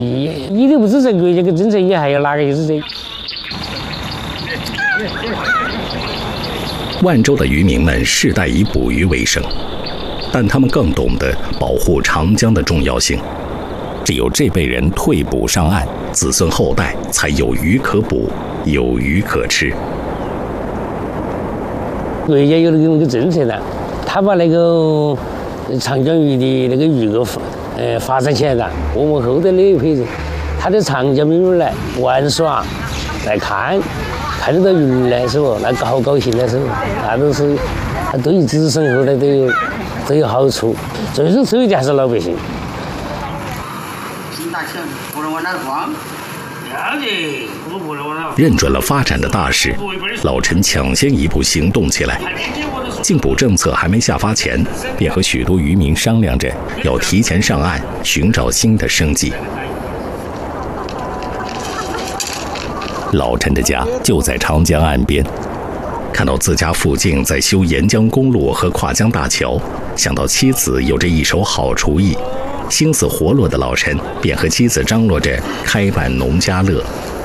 你都不支持国家的政策，你还要哪个去支持？ 万州的渔民们世代以捕鱼为生，但他们更懂得保护长江的重要性。只有这辈人退捕上岸，子孙后代才有鱼可捕，有鱼可吃。 国家有那个政策呢，他把那个长江鱼的那个鱼个发展起来了。我们后代那一辈人，他在长江边来玩耍，来看得到鱼来是不？那好高兴的是不？那都是，对于子孙后代都有好处。最终受益的还是老百姓。 认准了发展的大势，老陈抢先一步行动起来。禁捕政策还没下发前，便和许多渔民商量着要提前上岸，寻找新的生计。老陈的家就在长江岸边，看到自家附近在修沿江公路和跨江大桥，想到妻子有着一手好厨艺，心思活络的老陈便和妻子张罗着开办农家乐。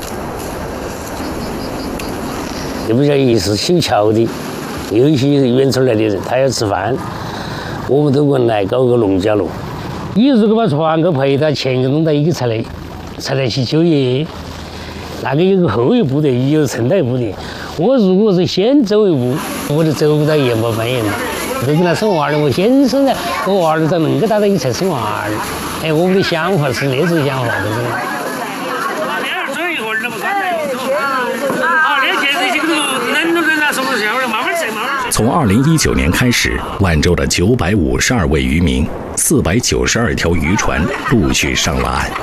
这不叫一是修桥的，有一些远处来的人，他要吃饭，我们都问来搞个农家乐。你如果把船给赔到，钱给弄到一个才来去就业，那个有个后一步的，有承担一步的。我如果是先走一步，我就走不到1万半元了。我跟他生娃儿，我先生了，我娃儿长恁个大了，你才生娃儿。哎，我们的想法是那种想法，对不对？ 从2019年开始，万州的952位渔民、492条渔船陆续上了岸。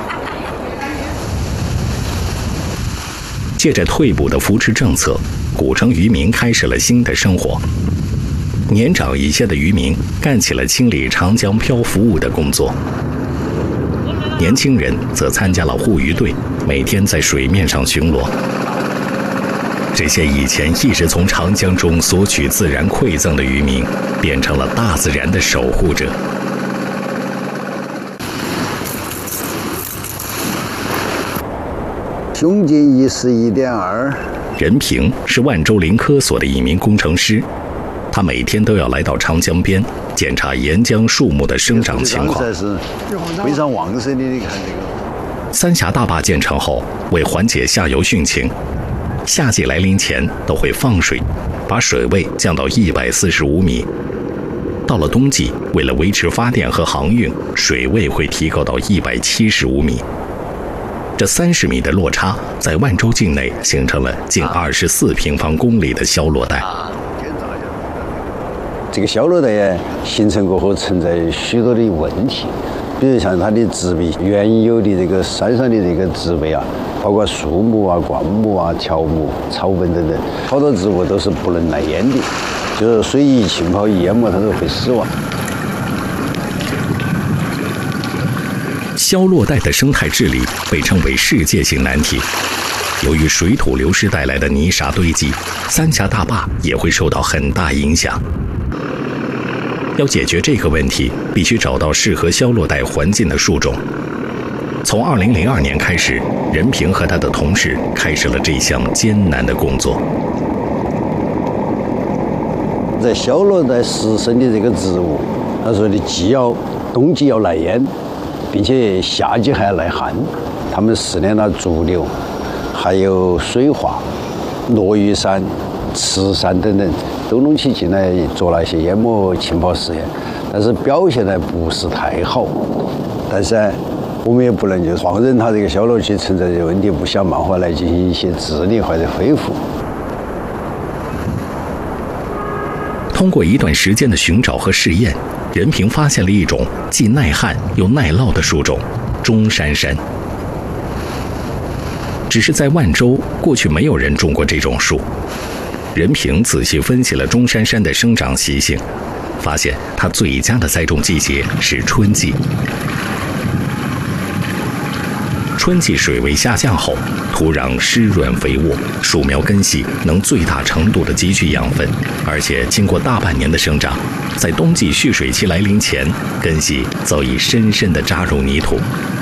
借着退捕的扶持政策，古城渔民开始了新的生活。年长一些的渔民干起了清理长江漂浮物的工作，年轻人则参加了护渔队，每天在水面上巡逻。这些以前一直从长江中索取自然馈赠的渔民，变成了大自然的守护者。 胸径141.2。 任平是万州林科所的一名工程师，他每天都要来到长江边检查沿江树木的生长情况。 是非常旺盛的，你看这个。 三峡大坝建成后，为缓解下游汛情，夏季来临前都会放水，把水位降到145米。到了冬季，为了维持发电和航运，水位会提高到175米。这30米的落差，在万州境内形成了近24平方公里的消落带。 这个消落带形成过后，存在许多的问题，比如像它的植被，原有的这个山上的这个植被啊，包括树木啊、灌木啊、乔木、草本等等，好多植物都是不能耐淹的，就是水一浸泡一淹没，它都会死亡。 消落带的生态治理被称为世界性难题。由于水土流失带来的泥沙堆积，三峡大坝也会受到很大影响。要解决这个问题，必须找到适合消落带环境的树种。从2002年开始，任平和他的同事开始了这项艰难的工作。 在消落带实生的这个植物，他说的既要冬季要耐淹，并且夏季还要耐旱，它们适应了竹流，还有水化、落玉山、慈山等等，都弄起进来做了一些淹没浸泡实验，但是表现还不是太好。但是我们也不能就放任它这个消落区存在这个问题，不想办法来进行一些治理或者恢复。 通过一段时间的寻找和试验，任平发现了一种既耐旱又耐涝的树种——中山杉。只是在万州，过去没有人种过这种树。任平仔细分析了中山杉的生长习性，发现它最佳的栽种季节是春季。春季水位下降后，土壤湿润肥沃，树苗根系能最大程度地汲取养分，而且经过大半年的生长，在冬季蓄水期来临前，根系早已深深地扎入泥土，